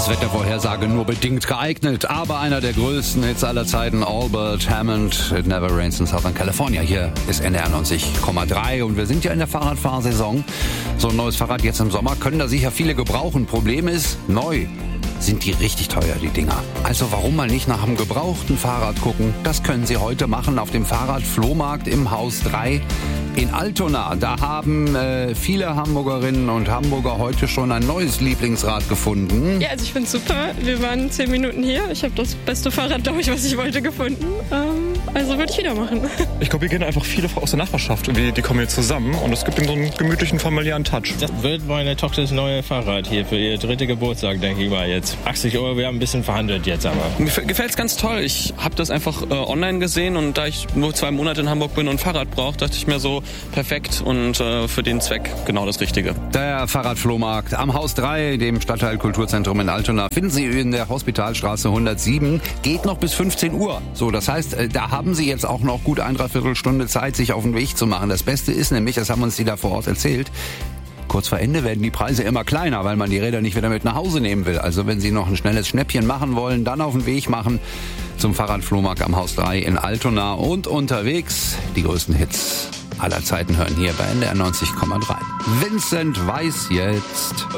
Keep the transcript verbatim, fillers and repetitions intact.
Als Wettervorhersage nur bedingt geeignet, aber einer der größten Hits aller Zeiten, Albert Hammond, It Never Rains in Southern California. Hier ist N D R neunzig Komma drei und wir sind ja in der Fahrradfahrsaison. So ein neues Fahrrad jetzt im Sommer können da sicher viele gebrauchen. Problem ist, neu sind die richtig teuer, die Dinger. Also warum mal nicht nach einem gebrauchten Fahrrad gucken? Das können Sie heute machen auf dem Fahrradflohmarkt im Haus drei in Altona. Da haben äh, viele Hamburgerinnen und Hamburger heute schon ein neues Lieblingsrad gefunden. Ja, also ich finde es super. Wir waren zehn Minuten hier. Ich habe das beste Fahrrad, glaube ich, was ich wollte, gefunden. Ähm, also würde ich wieder machen. Ich glaube, hier gehen einfach viele aus der Nachbarschaft. Die, die kommen hier zusammen und es gibt ihnen so einen gemütlichen, familiären Touch. Das wird meine Tochters neue Fahrrad hier für ihr dritte Geburtstag, denke ich mal jetzt. achtzig Euro, wir haben ein bisschen verhandelt jetzt aber. Mir gefällt es ganz toll. Ich habe das einfach äh, online gesehen und da ich nur zwei Monate in Hamburg bin und ein Fahrrad brauche, dachte ich mir so, perfekt und äh, für den Zweck genau das Richtige. Der Fahrradflohmarkt am Haus drei, dem Stadtteil Kulturzentrum in Altona, finden Sie in der Hospitalstraße hundertsieben. Geht noch bis fünfzehn Uhr. So, das heißt, da haben Sie jetzt auch noch gut ein Dreiviertelstunde Zeit, sich auf den Weg zu machen. Das Beste ist nämlich, das haben uns die da vor Ort erzählt, kurz vor Ende werden die Preise immer kleiner, weil man die Räder nicht wieder mit nach Hause nehmen will. Also wenn Sie noch ein schnelles Schnäppchen machen wollen, dann auf den Weg machen zum Fahrradflohmarkt am Haus drei in Altona und unterwegs die größten Hits aller Zeiten hören hier bei N D R neunzig Komma drei. Vincent Weiss jetzt.